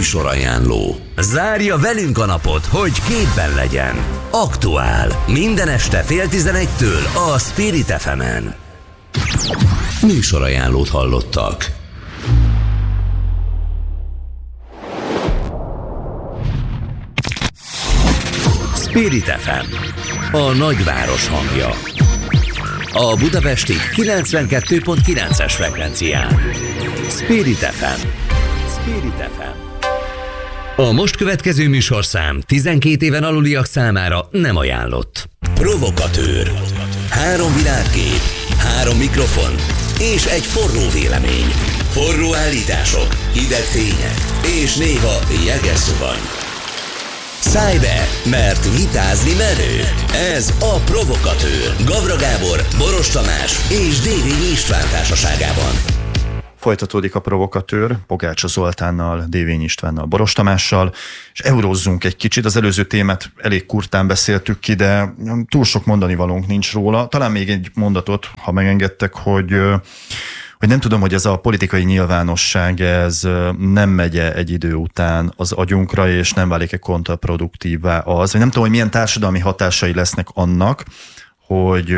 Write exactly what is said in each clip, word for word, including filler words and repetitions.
Műsorajánló. Zárja velünk a napot, hogy képben legyen. Aktuál. Minden este fél tizenegytől a Spirit ef emen. Műsorajánlót hallottak. Spirit ef em. A nagyváros hangja. A budapesti kilencvenkettő pont kilences frekvencián. Spirit ef em. Spirit ef em. A most következő műsorszám tizenkét éven aluliak számára nem ajánlott. Provokatőr. Három világkép, három mikrofon és egy forró vélemény. Forró állítások, hideg tények és néha jeges zuhany. Szállj be, mert vitázni merő. Ez a Provokatőr. Gavra Gábor, Boros Tamás és Dévényi István társaságában. Folytatódik a Provokatőr, Pogácsa Zoltánnal, Dévényi Istvánnal, Boros Tamással, és eurózzunk egy kicsit. Az előző témát elég kurtán beszéltük ki, de túl sok mondani valónk nincs róla. Talán még egy mondatot, ha megengedtek, hogy... hogy nem tudom, hogy ez a politikai nyilvánosság, ez nem megy-e egy idő után az agyunkra, és nem válik-e kontraproduktívvá az, vagy nem tudom, hogy milyen társadalmi hatásai lesznek annak, hogy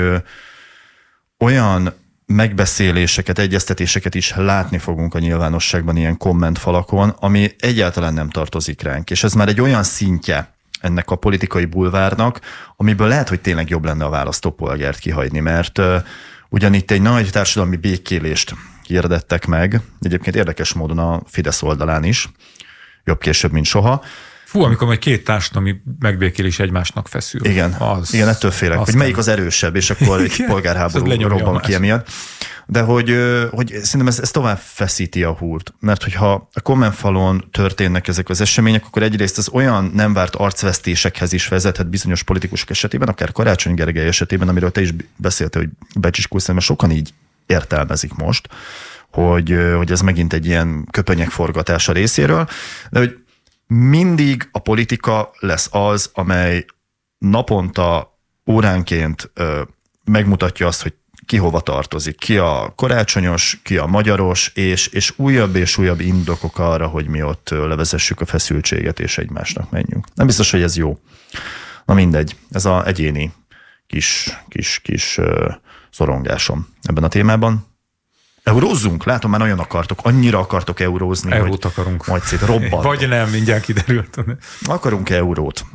olyan megbeszéléseket, egyeztetéseket is látni fogunk a nyilvánosságban ilyen kommentfalakon, ami egyáltalán nem tartozik ránk. És ez már egy olyan szintje ennek a politikai bulvárnak, amiből lehet, hogy tényleg jobb lenne a választópolgárt kihagyni, mert ugyan itt egy nagy társadalmi békélést hirdettek meg, egyébként érdekes módon a Fidesz oldalán is, jobb később, mint soha. Fú, amikor majd két társadalmi megbékélés egymásnak feszül. Igen, az, igen, ettől félek, hogy melyik az erősebb, és akkor egy igen, polgárháború robban ki emiatt. De hogy, hogy szerintem ez, ez tovább feszíti a húrt, mert hogyha a kommentfalon történnek ezek az események, akkor egyrészt az olyan nem várt arcvesztésekhez is vezethet bizonyos politikusok esetében, akár Karácsony Gergely esetében, amiről te is beszéltél, hogy becsiskulsz, mert sokan így értelmezik most, hogy, hogy ez megint egy ilyen köpönyegforgatás a részéről, de hogy mindig a politika lesz az, amely naponta, óránként ö, megmutatja azt, hogy ki hova tartozik, ki a karácsonyos, ki a magyaros, és, és újabb és újabb indokok arra, hogy mi ott levezessük a feszültséget, és egymásnak menjünk. Nem biztos, hogy ez jó. Na mindegy, ez az egyéni kis, kis, kis uh, szorongásom ebben a témában. Eurózzunk? Látom, már nagyon akartok, annyira akartok eurózni, eurót hogy akarunk. majd szétrobban. Vagy nem, mindjárt kiderült. Akarunk eurót?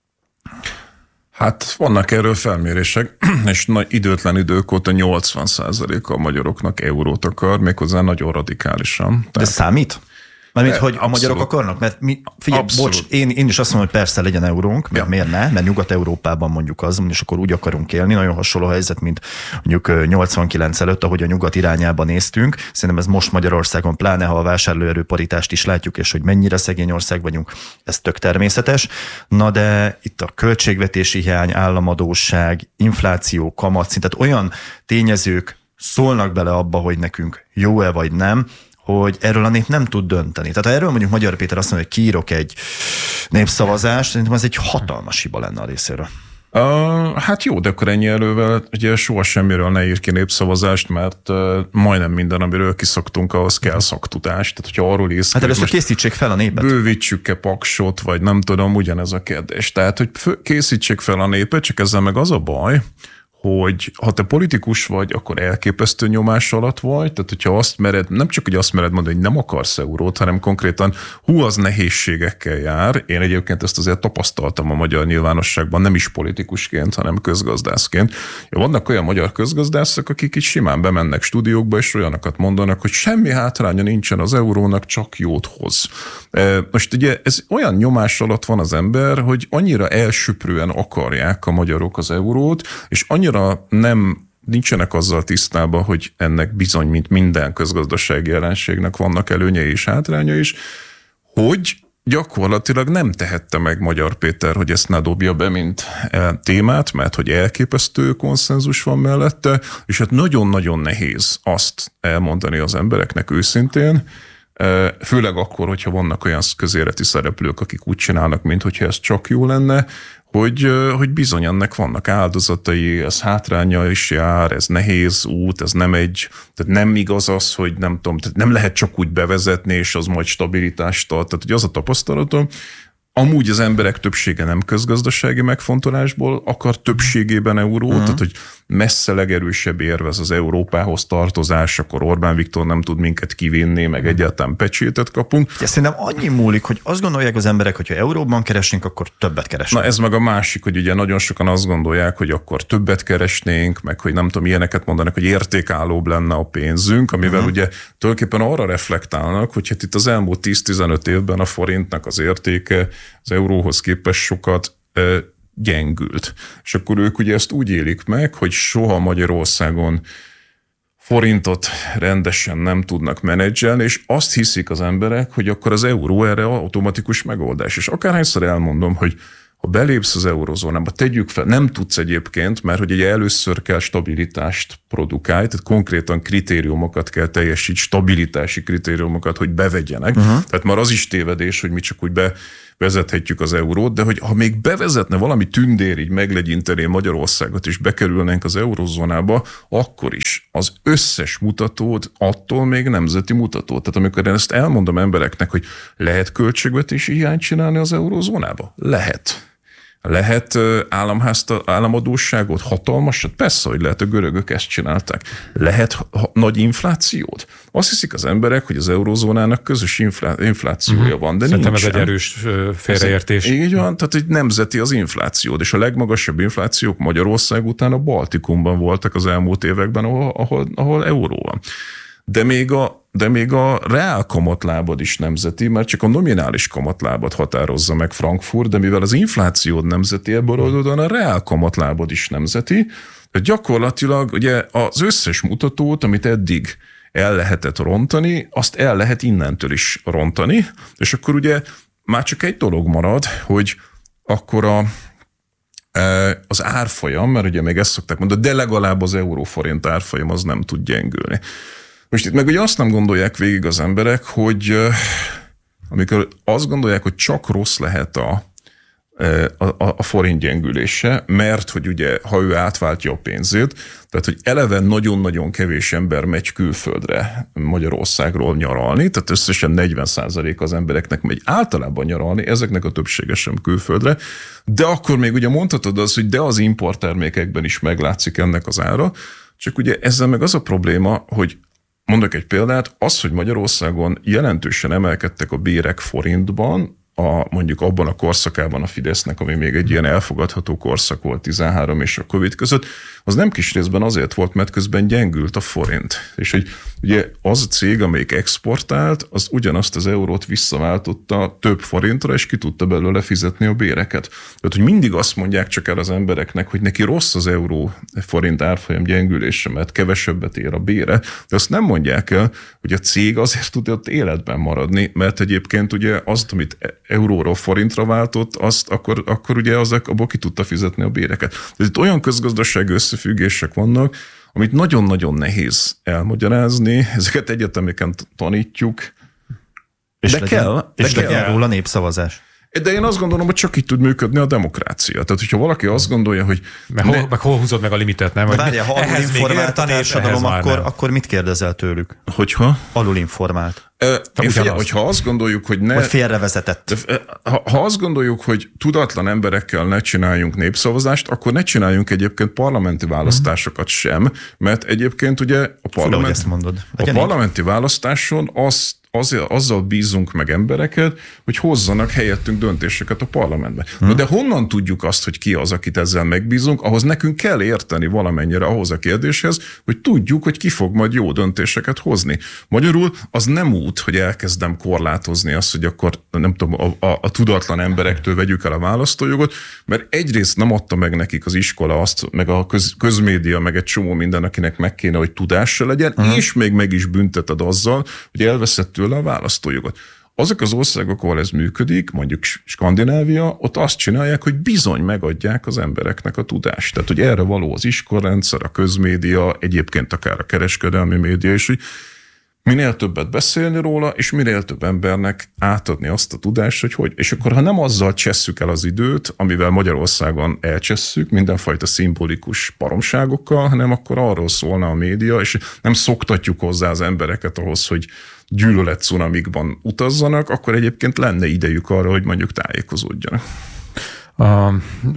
Hát vannak erről felmérések, és nagy időtlen idők óta nyolcvan százaléka a magyaroknak eurót akar, méghozzá nagyon radikálisan. De Tehát... számít? Mármint, hogy a magyarok akarnak? Mert mi, figyelj, abszolút. bocs, én, én is azt mondom, hogy persze legyen eurónk, mert ja. miért ne? Mert Nyugat-Európában mondjuk az, és akkor úgy akarunk élni, nagyon hasonló helyzet, mint mondjuk nyolcvankilenc előtt, ahogy a nyugat irányába néztünk. Szerintem ez most Magyarországon, pláne ha a vásárlóerő paritást is látjuk, és hogy mennyire szegény ország vagyunk, ez tök természetes. Na de itt a költségvetési hiány, államadósság, infláció, kamatszint, tehát olyan tényezők szólnak bele abba, hogy nekünk jó-e vagy nem, hogy erről a nép nem tud dönteni. Tehát ha erről mondjuk Magyar Péter azt mondja, hogy kiírok egy népszavazást, szerintem ez egy hatalmas hiba lenne a részéről. Uh, hát jó, de akkor ennyi elővel ugye soha semmiről ne ír ki népszavazást, mert uh, majdnem minden, amiről kiszoktunk, ahhoz kell szaktudás. Tehát, hogyha arról írsz, hát először készítsék fel a népet. Bővítsük-e Paksot, vagy nem tudom, ugyanez a kérdés. Tehát, hogy készítsék fel a népet, csak ezzel meg az a baj, hogy ha te politikus vagy, akkor elképesztő nyomás alatt vagy, tehát hogyha azt mered, nem csak, hogy azt mered mondani, hogy nem akarsz eurót, hanem konkrétan hú, az nehézségekkel jár. Én egyébként ezt azért tapasztaltam a magyar nyilvánosságban, nem is politikusként, hanem közgazdászként. Ja, vannak olyan magyar közgazdászok, akik itt simán bemennek stúdiókba, és olyanokat mondanak, hogy semmi hátránya nincsen az eurónak, csak jót hoz. Most ugye ez olyan nyomás alatt van az ember, hogy annyira elsöprően akarják a magyarok az eurót, és annyira nem nincsenek azzal tisztában, hogy ennek bizony, mint minden közgazdasági jelenségnek vannak előnyei és hátránya is, hogy gyakorlatilag nem tehette meg Magyar Péter, hogy ezt ne dobja be, mint témát, mert hogy elképesztő konszenzus van mellette, és hát nagyon-nagyon nehéz azt elmondani az embereknek őszintén, Főleg akkor, hogyha vannak olyan közéleti szereplők, akik úgy csinálnak, mint hogyha ez csak jó lenne, hogy, hogy bizony ennek vannak áldozatai, ez hátránya is jár, ez nehéz út, ez nem egy, tehát nem igaz az, hogy nem tudom, tehát nem lehet csak úgy bevezetni, és az majd stabilitást ad. Tehát, hogy az a tapasztalatom, amúgy az emberek többsége nem közgazdasági megfontolásból akar többségében eurót, uh-huh. tehát hogy messze legerősebb érvez az Európához tartozás, akkor Orbán Viktor nem tud minket kivinni, meg egyáltalán pecsétet kapunk. Ja, szerintem annyi múlik, hogy azt gondolják az emberek, hogy ha euróban keresnénk, akkor többet keresnénk. Na ez meg a másik, hogy ugye nagyon sokan azt gondolják, hogy akkor többet keresnénk, meg hogy nem tudom, ilyeneket mondanak, hogy értékállóbb lenne a pénzünk, amivel uh-huh. ugye tulajdonképpen arra reflektálnak, hogy hát itt az elmúlt tíz-tizenöt évben a forintnak az értéke az euróhoz képest sokat e, gyengült. És akkor ők ugye ezt úgy élik meg, hogy soha Magyarországon forintot rendesen nem tudnak menedzselni, és azt hiszik az emberek, hogy akkor az euró erre automatikus megoldás. És akárhányszor elmondom, hogy ha belépsz az eurozónába, tegyük fel, nem tudsz egyébként, mert hogy ugye először kell stabilitást produkálni, tehát konkrétan kritériumokat kell teljesíteni, stabilitási kritériumokat, hogy bevegyenek. Uh-huh. Tehát már az is tévedés, hogy mi csak úgy bevezethetjük az eurót, de hogy ha még bevezetne valami tündér, így meglegyinteni Magyarországot, és bekerülnénk az eurozónába, akkor is az összes mutatót attól még nemzeti mutató. Tehát amikor én ezt elmondom embereknek, hogy lehet költségvetési hiányt csinálni az eurozónába? Lehet. Lehet államadósságot, hatalmasat? Persze, hogy lehet, a görögök ezt csinálták. Lehet ha, nagy inflációt? Azt hiszik az emberek, hogy az eurózónának közös inflá, inflációja van, de Szerintem nincsen. ez egy erős félreértés. Ez, így van, tehát egy nemzeti az infláció, és a legmagasabb inflációk Magyarország után a Baltikumban voltak az elmúlt években, ahol, ahol, ahol euró van. De még a de még a reál kamatlábad is nemzeti, mert csak a nominális kamatlábad határozza meg Frankfurt, de mivel az inflációd nemzeti, ebből oldódóan a reál kamatlábad is nemzeti, tehát gyakorlatilag ugye az összes mutatót, amit eddig el lehetett rontani, azt el lehet innentől is rontani, és akkor ugye már csak egy dolog marad, hogy akkor a az árfolyam, mert ugye még ezt szokták mondani, de legalább az euróforint árfolyam az nem tud gyengülni. Most itt meg ugye azt nem gondolják végig az emberek, hogy amikor azt gondolják, hogy csak rossz lehet a, a, a forint gyengülése, mert hogy ugye, ha ő átváltja a pénzét, tehát hogy eleve nagyon-nagyon kevés ember megy külföldre Magyarországról nyaralni, tehát összesen negyven százalék az embereknek megy általában nyaralni, ezeknek a többsége sem külföldre, de akkor még ugye mondhatod az, hogy de az importtermékekben is meglátszik ennek az ára, csak ugye ezzel meg az a probléma, hogy mondok egy példát, az, hogy Magyarországon jelentősen emelkedtek a bérek forintban, a, mondjuk abban a korszakában a Fidesznek, ami még egy ilyen elfogadható korszak volt tizenhárom és a Covid között, az nem kis részben azért volt, mert közben gyengült a forint. És hogy ugye az a cég, amelyik exportált, az ugyanazt az eurót visszaváltotta több forintra, és ki tudta belőle fizetni a béreket. Tehát, hogy mindig azt mondják csak el az embereknek, hogy neki rossz az euró forint árfolyam gyengülése, mert kevesebbet ér a bére, de azt nem mondják el, hogy a cég azért tud ott életben maradni, mert egyébként ugye azt, amit euróról forintra váltott, azt akkor, akkor ugye azok, abból ki tudta fizetni a béreket. Tehát itt olyan közgazdasági összefüggések vannak, amit nagyon-nagyon nehéz elmagyarázni, ezeket egyetemeken tanítjuk, és de legyen, kell. És de legyen kell. róla népszavazás. De én azt gondolom, hogy csak így tud működni a demokrácia. Tehát, hogyha valaki azt gondolja, hogy... Meg, ne... hol, meg hol húzod meg a limitet, nem? Várjál, ha alulinformált a társadalom, akkor, akkor mit kérdezel tőlük? Hogyha? Alulinformált. Én figyelj, hogyha azt gondoljuk, hogy ne... Vagy félrevezetett. Ha, ha azt gondoljuk, hogy tudatlan emberekkel ne csináljunk népszavazást, akkor ne csináljunk egyébként parlamenti választásokat sem, mert egyébként ugye a, parlament, ezt mondod. a parlamenti választáson azt Az, azzal bízunk meg embereket, hogy hozzanak helyettünk döntéseket a parlamentben. Hmm. Na de honnan tudjuk azt, hogy ki az, akit ezzel megbízunk? Ahhoz nekünk kell érteni valamennyire ahhoz a kérdéshez, hogy tudjuk, hogy ki fog majd jó döntéseket hozni. Magyarul az nem út, hogy elkezdem korlátozni azt, hogy akkor nem tudom, a, a, a tudatlan emberektől vegyük el a választójogot, mert egyrészt nem adta meg nekik az iskola azt, meg a köz, közmédia, meg egy csomó minden, akinek meg kéne, hogy tudása legyen, hmm. és még meg is bünteted azzal, hogy elveszett tőle a választójogot. Azok az országok, ahol ez működik, mondjuk Skandinávia, ott azt csinálják, hogy bizony megadják az embereknek a tudást. Tehát, hogy erre való az iskolarendszer, a közmédia, egyébként akár a kereskedelmi média is, hogy minél többet beszélni róla, és minél több embernek átadni azt a tudást, hogy hogy. És akkor, ha nem azzal csesszük el az időt, amivel Magyarországon elcsesszük, mindenfajta szimbolikus paromságokkal, hanem akkor arról szólna a média, és nem szoktatjuk hozzá az embereket ahhoz, hogy gyűlölet cunamikban utazzanak, akkor egyébként lenne idejük arra, hogy mondjuk tájékozódjanak. Uh,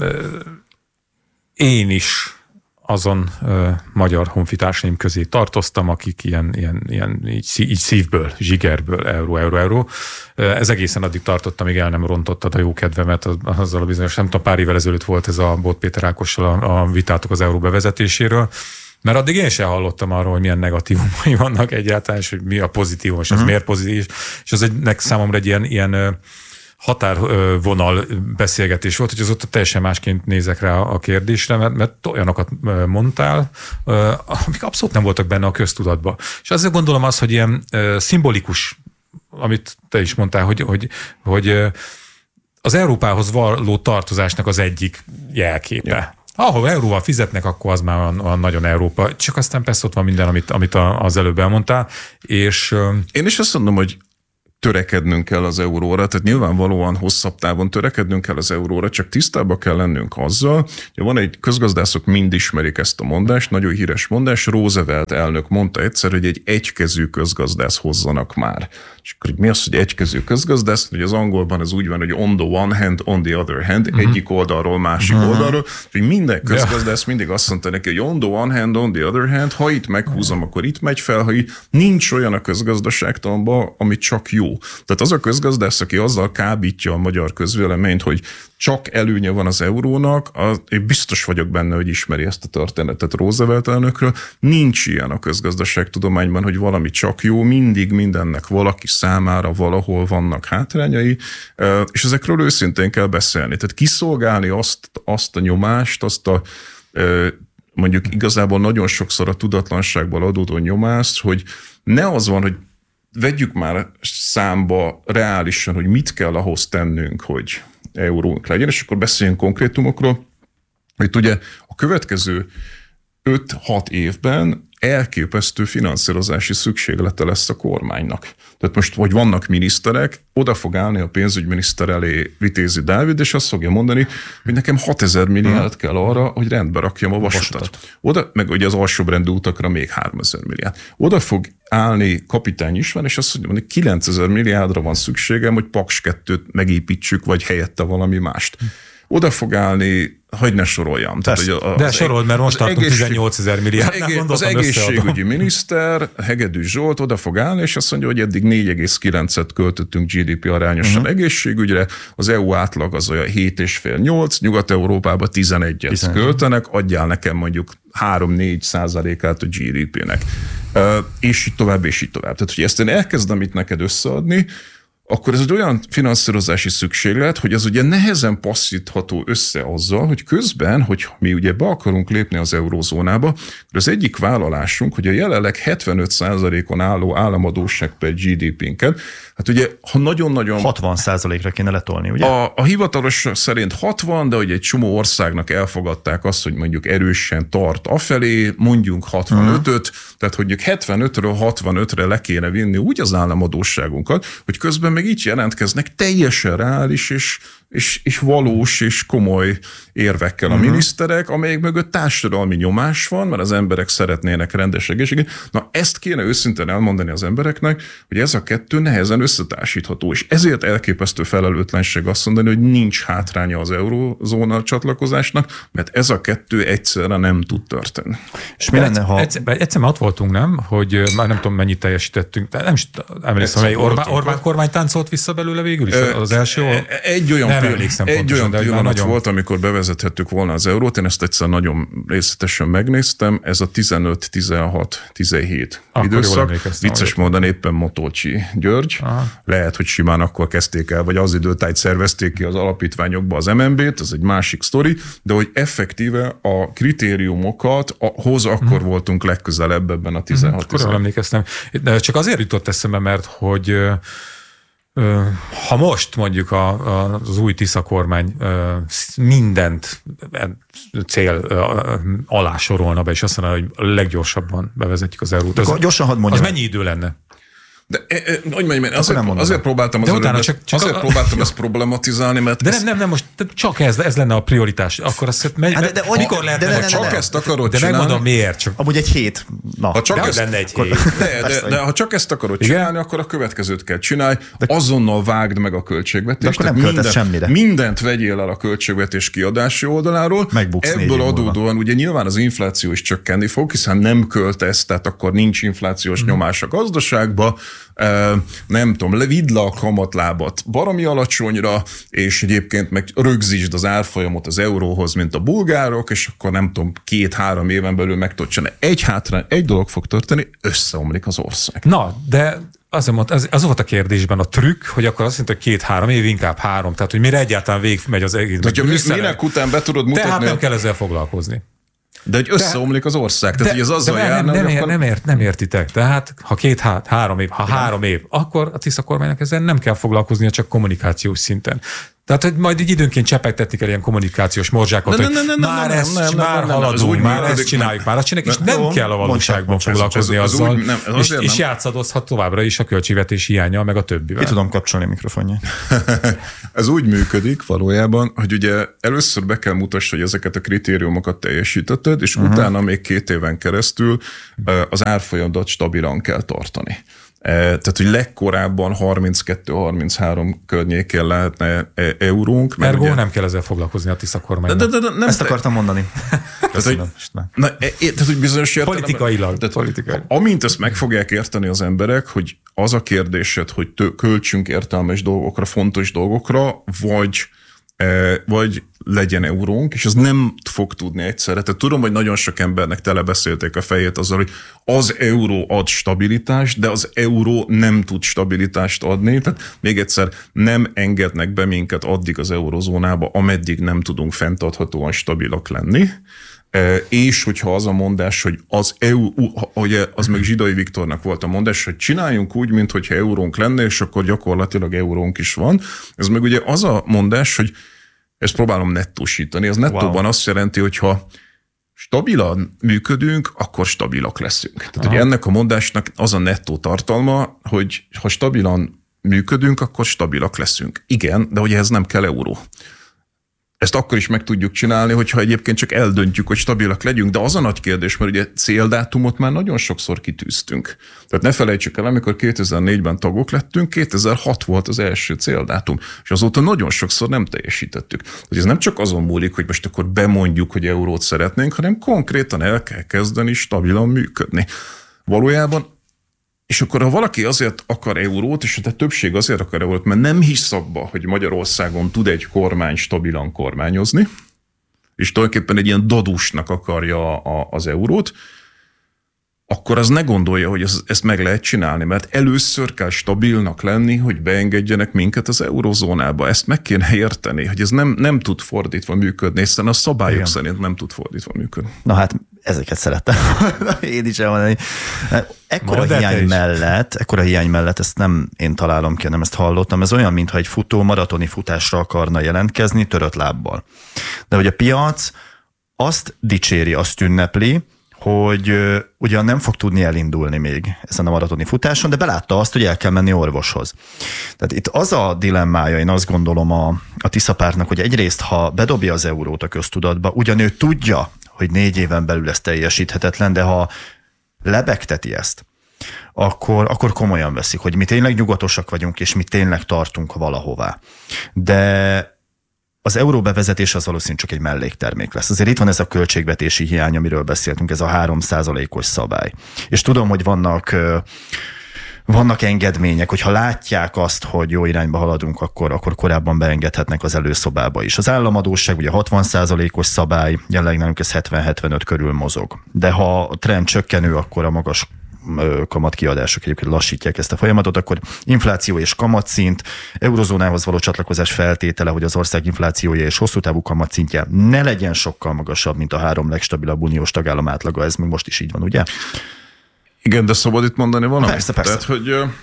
én is azon uh, magyar honfitársaim közé tartoztam, akik ilyen, ilyen, ilyen így, így szívből, zsigerből, euró, euró, euró. Uh, ez egészen addig tartott, amíg el nem rontottad a jó kedvemet azzal a bizonyos, nem tudom, pár évvel ezelőtt volt ez a Bot Péter Ákossal a, a vitátok az euró bevezetéséről, mert addig én sem hallottam arról, hogy milyen negatívumai vannak egyáltalán, és hogy mi a pozitívum, és az uh-huh. miért pozitív, és az egy, számomra egy ilyen, ilyen határvonal beszélgetés volt, hogy azóta teljesen másként nézek rá a kérdésre, mert, mert olyanokat mondtál, amik abszolút nem voltak benne a köztudatban. És azért gondolom azt, hogy ilyen szimbolikus, amit te is mondtál, hogy, hogy, hogy az Európához való tartozásnak az egyik jelképe. Ja. Ahol euróval fizetnek, akkor az már olyan, olyan nagyon Európa. Csak aztán persze ott van minden, amit, amit az előbb elmondtál. És én is azt mondom, hogy törekednünk kell az euróra, tehát nyilvánvalóan hosszabb távon törekednünk kell az euróra, csak tisztában kell lennünk azzal, hogy van egy, közgazdászok mind ismerik ezt a mondást, nagyon híres mondás, Roosevelt elnök mondta egyszer, hogy egy egykezű közgazdász hozzanak már. És akkor mi az, hogy egykezű közgazdász? Hogy az angolban az úgy van, hogy on the one hand, on the other hand, uh-huh. egyik oldalról, másik uh-huh. oldalról, és minden közgazdász mindig azt mondta neki, hogy on the one hand, on the other hand, ha itt meghúzom, akkor itt megy fel, ha itt nincs olyan a közgazdaságtanban, ami csak jó. Tehát az a közgazdász, aki azzal kábítja a magyar közvéleményt, hogy csak előnye van az eurónak, az, én biztos vagyok benne, hogy ismeri ezt a történetet Roosevelt elnökről. Nincs ilyen a közgazdaságtudományban, hogy valami csak jó, mindig mindennek valaki számára valahol vannak hátrányai, és ezekről őszintén kell beszélni. Tehát kiszolgálni azt, azt a nyomást, azt a mondjuk igazából nagyon sokszor a tudatlanságból adódó nyomást, hogy ne az van, hogy vegyük már számba reálisan, hogy mit kell ahhoz tennünk, hogy eurónk legyen, és akkor beszéljünk konkrétumokról, hogy ugye a következő öt-hat évben elképesztő finanszírozási szükséglete lesz a kormánynak. Tehát most, hogy vannak miniszterek, oda fog állni a pénzügyminiszter elé Vitézi Dávid, és azt fogja mondani, hogy nekem hatezer milliárd kell arra, hogy rendbe rakjam a vasutat. Oda, meg ugye az alsóbrendű utakra még háromezer milliárd. Oda fog állni Kapitány István, és azt mondja, hogy kilencezer milliárdra van szükségem, hogy Paks kettőt megépítsük, vagy helyette valami mást. Oda fog állni, hogy ne soroljam. Tehát, hogy a, de sorold, mert most tartunk tizennyolcezer milliárd. Az, egész, az egészségügyi miniszter, Hegedűs Zsolt oda fog állni, és azt mondja, hogy eddig négy egész kilencet költöttünk gé dé pé arányosan uh-huh. egészségügyre, az é u átlag az olyan hét egész öt nyolc, Nyugat-Európában tizenegyet költenek, adjál nekem mondjuk három-négy százalékát a gé dé pének. Uh, és így tovább, és így tovább. Tehát, hogy ezt én elkezdem itt neked összeadni, akkor ez egy olyan finanszírozási szükséglet, hogy az ugye nehezen passzítható össze azzal, hogy közben, hogy mi ugye be akarunk lépni az eurózónába, az egyik vállalásunk, hogy a jelenleg hetvenöt százalékon álló államadósság per gé dé pénket, hát ugye, ha nagyon-nagyon... hatvan százalékra kéne letolni, ugye? A, a hivatalos szerint hatvan, de ugye egy csomó országnak elfogadták azt, hogy mondjuk erősen tart afelé, mondjunk hatvanötöt, uh-huh. tehát hogy hetvenötről hatvanötre le kéne vinni úgy az államadósságunkat, hogy közben meg így jelentkeznek teljesen reális és, és, és valós és komoly érvekkel a uh-huh. miniszterek, amelyek mögött társadalmi nyomás van, mert az emberek szeretnének rendes egészséget. Na ezt kéne őszintén elmondani az embereknek, hogy ez a kettő nehezen összetársítható, és ezért elképesztő felelőtlenség azt mondani, hogy nincs hátránya az eurózóna csatlakozásnak, mert ez a kettő egyszerre nem tud történni. És mi lenne, ha... Egyszer, egyszer már ott voltunk, nem? Hogy már nem tudom, mennyit teljesítettünk. Nem is emlékszem, hogy Orbán, Orbán kormány táncolt vissza belőle végül is az első? Egy olyan, nem pillanat, egy pontosan, olyan pillanat nagyon... volt, amikor bevezethettük volna az eurót, én ezt egyszer nagyon részletesen megnéztem, ez a tizenöt tizenhat tizenhét akkor időszak. Vicces módon éppen Motolcsi György. Aha. Lehet, hogy simán akkor kezdték el, vagy az időtájt szervezték ki az alapítványokba az em en bé-t, ez egy másik sztori, de hogy effektíve a kritériumokat hoz akkor hmm. voltunk legközelebb ebben a tizenhat hmm, akkor emlékeztem. De csak azért jutott eszembe, mert hogy ha most mondjuk a, a, az új Tisza kormány mindent cél alá sorolna be, és azt mondaná, hogy leggyorsabban bevezetjük az eurót. Az, gyorsan hadd mondjam. Az mennyi idő lenne? De hogy mondjam, azért, azért próbáltam, az utána csak, csak azért a... próbáltam ezt problematizálni, mert... De ez... nem, nem, nem, most csak ez, ez lenne a prioritás. Akkor azt megy, hát de, de, mikor de, lehet... De, de, ha csak de, ezt akarod de csinálni... De megmondom miért. Csak... Amúgy egy hét. Na. Ha csak de ezt, lenne egy akkor, hét. De, de, de ha csak ezt akarod igen? csinálni, akkor a következőt kell csinálni. De, azonnal vágd meg a költségvetést. De akkor nem költesz semmire. Mindent vegyél el a költségvetés kiadási oldaláról. Megbuksz ebből adódóan ugye nyilván az infláció is csökkenni fog, hiszen nem költesz, tehát akkor nincs inflációs hmm. nyomás a gazdaságba. Nem tudom, vidd le a kamatlábat baromi alacsonyra, és egyébként meg rögzítsd az árfolyamot az euróhoz, mint a bulgárok, és akkor nem tudom, két-három éven belül meg tudod csinálni. Egy hátrán, egy dolog fog történni, összeomlik az ország. Na, de az, az, az volt a kérdésben a trükk, hogy akkor azt mondta, hogy két-három év, inkább három. Tehát, hogy mire egyáltalán végigmegy az egész. Hogyha minek után be tudod mutatni. Tehát nem kell ezzel foglalkozni. De hogy összeomlik az ország. Tehát, de, hogy az azzal nem, járna, nem, hogy ér, akkor... nem, ért, nem értitek. Tehát, ha két, hát, három év, ha három év, akkor a Tisza kormánynak ezzel nem kell foglalkoznia, csak kommunikációs szinten. Tehát, hogy majd így időnként csepegtetni kell ilyen kommunikációs morzsákat, hogy már ezt, már haladunk, már ezt csináljuk, már azt csináljuk, és nem kell a valóságban foglalkozni azzal, és játszadozhat továbbra is a költségvetés hiánnyal, meg a többivel. Ki tudom kapcsolni a mikrofonját. Ez úgy működik valójában, hogy ugye először be kell mutass, hogy ezeket a kritériumokat teljesítetted, és uh-huh. utána még két éven keresztül az árfolyamat stabilan kell tartani. Tehát, hogy legkorábban harminckettő-harminchárom környékén lehetne eurónk. Ergo ugye... nem kell ezzel foglalkozni a Tisza kormánynak. De, de, de, nem Ezt te... akartam mondani. Tehát, hogy, na, tehát, hogy bizonyos értelemben... Politikailag. Tehát, politikailag. Amint ezt meg fogják érteni az emberek, hogy az a kérdésed, hogy tő, költsünk értelmes dolgokra, fontos dolgokra, vagy... vagy legyen eurónk, és az nem fog tudni egyszerre. Tehát tudom, hogy nagyon sok embernek telebeszélték a fejét azzal, hogy az euró ad stabilitást, de az euró nem tud stabilitást adni. Tehát még egyszer nem engednek be minket addig az eurozónába, ameddig nem tudunk fenntarthatóan stabilak lenni. És hogyha az a mondás, hogy az é u, ugye az meg Zsidai Viktornak volt a mondás, hogy csináljunk úgy, mintha eurónk lenne, és akkor gyakorlatilag eurónk is van. Ez meg ugye az a mondás, hogy ezt próbálom nettósítani. Ez nettóban wow. azt jelenti, hogy ha stabilan működünk, akkor stabilak leszünk. Tehát Aha. hogy ennek a mondásnak az a nettó tartalma, hogy ha stabilan működünk, akkor stabilak leszünk. Igen, de ugye ez nem kell euró. Ezt akkor is meg tudjuk csinálni, hogyha egyébként csak eldöntjük, hogy stabilak legyünk, de az a nagy kérdés, mert ugye céldátumot már nagyon sokszor kitűztünk. Tehát ne felejtsük el, amikor kétezer-négyben tagok lettünk, kétezer-hat volt az első céldátum, és azóta nagyon sokszor nem teljesítettük. Hogy ez nem csak azon múlik, hogy most akkor bemondjuk, hogy eurót szeretnénk, hanem konkrétan el kell kezdeni stabilan működni. Valójában és akkor, ha valaki azért akar eurót, és a többség azért akar eurót, mert nem hisz abba, hogy Magyarországon tud egy kormány stabilan kormányozni, és tulajdonképpen egy ilyen dadusnak akarja a, az eurót, akkor az ne gondolja, hogy ez, ezt meg lehet csinálni, mert először kell stabilnak lenni, hogy beengedjenek minket az eurozónába. Ezt meg kéne érteni, hogy ez nem, nem tud fordítva működni, hiszen a szabályok Igen. szerint nem tud fordítva működni. Na hát, ezeket szerettem én is elmondani. Ekkora hiány mellett, ekkora hiány mellett, ezt nem én találom ki, nem ezt hallottam, ez olyan, mintha egy futó maratoni futásra akarna jelentkezni törött lábbal. De hogy a piac azt dicséri, azt ünnepli, hogy uh, ugyan nem fog tudni elindulni még ezen a maratoni futáson, de belátta azt, hogy el kell menni orvoshoz. Tehát itt az a dilemmája, én azt gondolom a, a Tisza pártnak, hogy egyrészt, ha bedobja az eurót a köztudatba, ugyan ő tudja, hogy négy éven belül ez teljesíthetetlen, de ha lebegteti ezt, akkor, akkor komolyan veszik, hogy mi tényleg nyugatosak vagyunk, és mi tényleg tartunk valahová. De az euró bevezetés az valószínűleg csak egy melléktermék lesz. Azért itt van ez a költségvetési hiány, amiről beszéltünk, ez a három százalékos szabály. És tudom, hogy vannak, vannak engedmények, hogyha látják azt, hogy jó irányba haladunk, akkor, akkor korábban beengedhetnek az előszobába is. Az államadósság ugye hatvan százalékos szabály, jelenleg nálunk ez hetven-hetvenöt körül mozog. De ha a trend csökkenő, akkor a magas kamatkiadások egyébként lassítják ezt a folyamatot, akkor infláció és kamatszint, eurozónához való csatlakozás feltétele, hogy az ország inflációja és hosszú távú kamatszintje ne legyen sokkal magasabb, mint a három legstabilabb uniós tagállam átlaga. Ez még most is így van, ugye? Igen, de szabad itt mondani valamit? Persze, persze. Tehát, hogy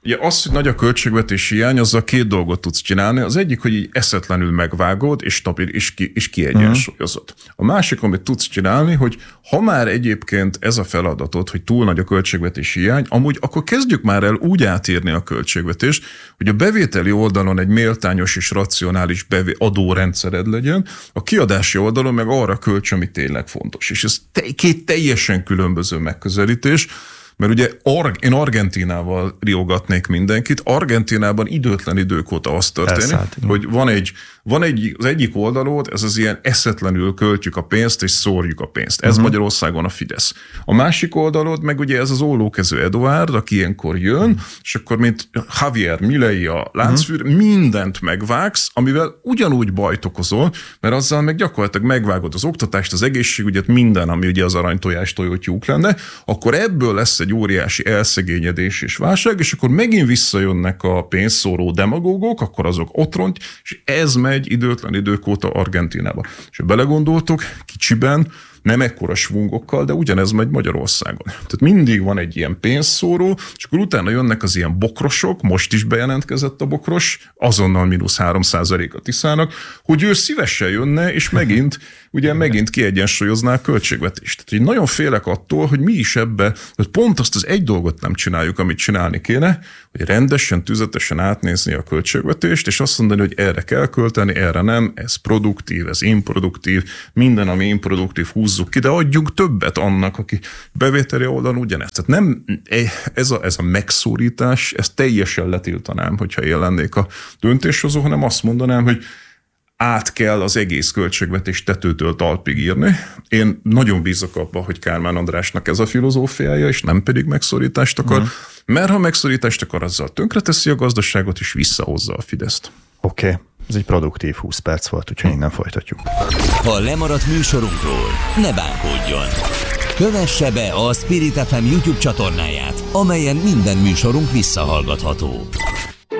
Ugye az, hogy nagy a költségvetési hiány, azzal két dolgot tudsz csinálni. Az egyik, hogy így eszetlenül megvágod, és stabil, és, ki, és kiegyensúlyozod. Uh-huh. A másik, amit tudsz csinálni, hogy ha már egyébként ez a feladatod, hogy túl nagy a költségvetési hiány, amúgy akkor kezdjük már el úgy átírni a költségvetést, hogy a bevételi oldalon egy méltányos és racionális bevé- adórendszered legyen, a kiadási oldalon meg arra költs, ami tényleg fontos. És ez te- két teljesen különböző megközelítés. Mert ugye Ar- én Argentínával riogatnék mindenkit. Argentínában időtlen idők óta az történik, Elszállt, hogy van egy, van egy, az egyik oldalon, ez az ilyen eszetlenül költjük a pénzt, és szórjuk a pénzt. Ez uh-huh. Magyarországon a Fidesz. A másik oldalon meg ugye ez az ollókező Eduárd, aki ilyenkor jön, és akkor mint Javier Milei a láncfűr, uh-huh. mindent megvágsz, amivel ugyanúgy bajt okozol, mert azzal meg gyakorlatilag megvágod az oktatást, az egészségügyet, minden, ami ugye az aranytojás tojótyúk lenne, akkor ebből lesz egy óriási elszegényedés és válság, és akkor megint visszajönnek a pénzszóró demagógok, akkor azok otront, és ez megy időtlen idők óta Argentínába. És ha belegondoltok, kicsiben, nem ekkora svungokkal, de ugyanez megy Magyarországon. Tehát mindig van egy ilyen pénzszóró, és akkor utána jönnek az ilyen bokrosok, most is bejelentkezett a bokros, azonnal mínusz három százalék a Tiszának, hogy ő szívesen jönne, és megint, ugye megint kiegyensúlyozná a költségvetést. Tehát nagyon félek attól, hogy mi is ebbe, hogy pont azt az egy dolgot nem csináljuk, amit csinálni kéne, hogy rendesen, tüzetesen átnézni a költségvetést, és azt mondani, hogy erre kell költeni, erre nem, ez produktív, ez improduktív, minden, ami improduktív, húzzuk ki, de adjunk többet annak, aki bevételi oldalon ugyanezt. Tehát nem, ez a, ez a megszorítás, ezt teljesen letiltanám, hogyha én lennék a döntéshozó, hanem azt mondanám, hogy át kell az egész költségvetés tetőtől talpig írni. Én nagyon bízok abban, hogy Kármán Andrásnak ez a filozófiája, és nem pedig megszorítást akar, uh-huh. mert ha megszorítást akar, azzal tönkreteszi a gazdaságot, és visszahozza a Fideszt. Oké, okay. Ez egy produktív húsz perc volt, úgyhogy innen folytatjuk. Ha lemaradt műsorunkról, ne bánkódjon! Kövesse be a Spirit ef em YouTube csatornáját, amelyen minden műsorunk visszahallgatható.